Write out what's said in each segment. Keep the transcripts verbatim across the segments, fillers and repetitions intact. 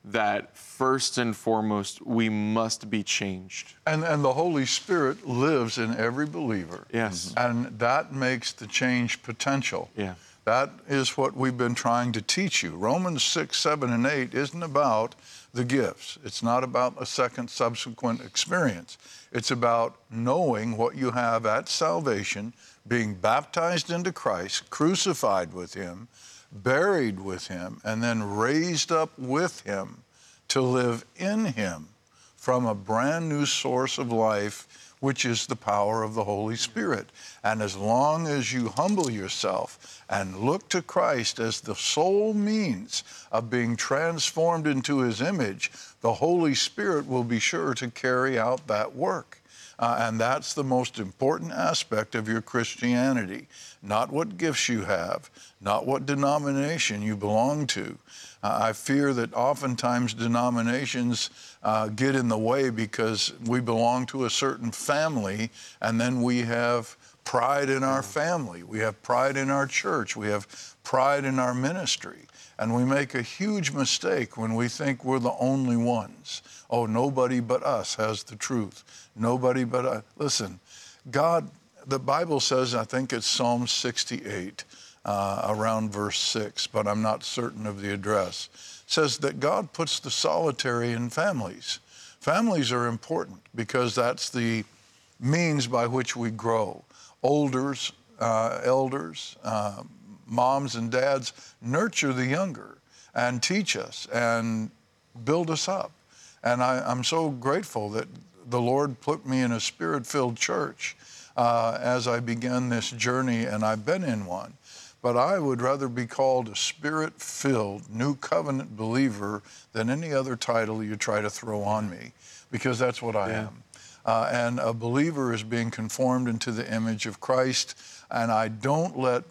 that first and foremost, we must be changed. And, and the Holy Spirit lives in every believer. Yes. And that makes the change potential. Yeah. That is what we've been trying to teach you. Romans six, seven, and eight isn't about the gifts. It's not about a second subsequent experience. It's about knowing what you have at salvation, being baptized into Christ, crucified with him, buried with him, and then raised up with him to live in him from a brand new source of life, which is the power of the Holy Spirit. And as long as you humble yourself and look to Christ as the sole means of being transformed into his image, the Holy Spirit will be sure to carry out that work. Uh, and that's the most important aspect of your Christianity. Not what gifts you have, not what denomination you belong to. Uh, I fear that oftentimes denominations uh, get in the way because we belong to a certain family, and then we have pride in our family. We have pride in our church. We have pride in our ministry. And we make a huge mistake when we think we're the only ones. Oh, nobody but us has the truth. Nobody but us. Listen, God, the Bible says, I think it's Psalm sixty-eight, uh, around verse six, but I'm not certain of the address, says that God puts the solitary in families. Families are important because that's the means by which we grow. Olders, uh, elders, uh, moms and dads nurture the younger and teach us and build us up. And I, I'm so grateful that the Lord put me in a spirit-filled church uh, as I began this journey, and I've been in one. But I would rather be called a spirit-filled, new covenant believer than any other title you try to throw on me, because that's what I Yeah. am. Uh, and a believer is being conformed into the image of Christ, and I don't let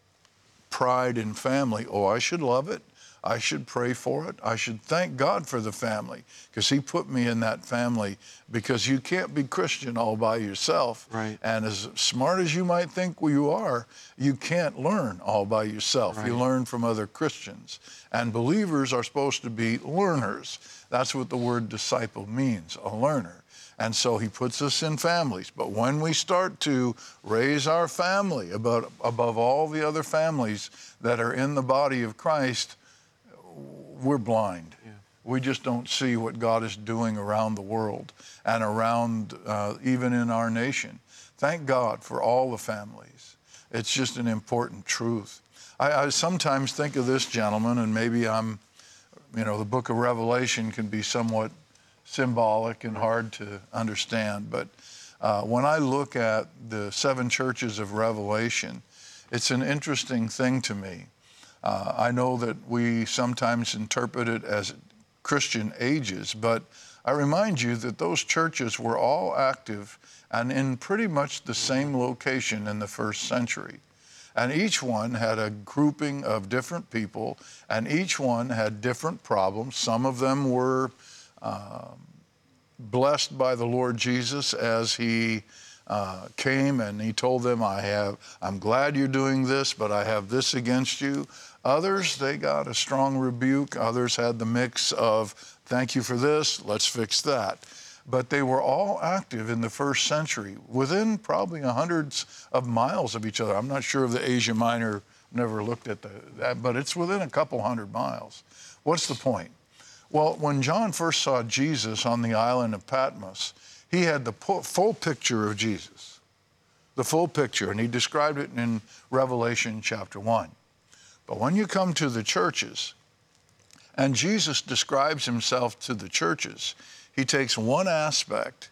pride in family, oh, I should love it, I should pray for it, I should thank God for the family, because he put me in that family, because you can't be Christian all by yourself. Right. And as smart as you might think you are, you can't learn all by yourself. Right. You learn from other Christians. And believers are supposed to be learners. That's what the word disciple means, a learner. And so he puts us in families. But when we start to raise our family above, above all the other families that are in the body of Christ, we're blind. Yeah. We just don't see what God is doing around the world and around uh, even in our nation. Thank God for all the families. It's just an important truth. I, I sometimes think of this gentleman, and maybe I'm, you know, the book of Revelation can be somewhat symbolic and hard to understand, but uh, when I look at the seven churches of Revelation, it's an interesting thing to me. Uh, I know that we sometimes interpret it as Christian ages, but I remind you that those churches were all active and in pretty much the same location in the first century. And each one had a grouping of different people, and each one had different problems. Some of them were uh, blessed by the Lord Jesus as he uh, came and he told them, I have, I'm glad you're doing this, but I have this against you. Others, they got a strong rebuke. Others had the mix of, thank you for this, let's fix that. But they were all active in the first century, within probably hundreds of miles of each other. I'm not sure of the Asia Minor, never looked at the, that, but it's within a couple hundred miles. What's the point? Well, when John first saw Jesus on the island of Patmos, he had the full picture of Jesus, the full picture, and he described it in Revelation chapter one. But when you come to the churches, and Jesus describes himself to the churches, he takes one aspect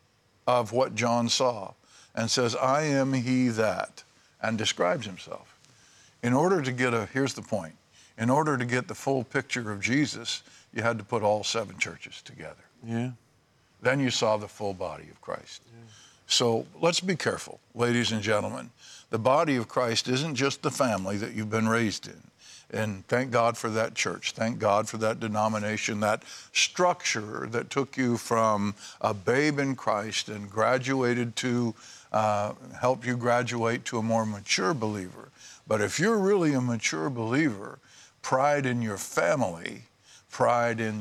of what John saw and says, I am he that, and describes himself. In order to get a, here's the point, in order to get the full picture of Jesus, you had to put all seven churches together. Yeah. Then you saw the full body of Christ. Yeah. So let's be careful, ladies and gentlemen. The body of Christ isn't just the family that you've been raised in. And thank God for that church. Thank God for that denomination, that structure that took you from a babe in Christ and graduated to, uh, help you graduate to a more mature believer. But if you're really a mature believer, pride in your family, pride in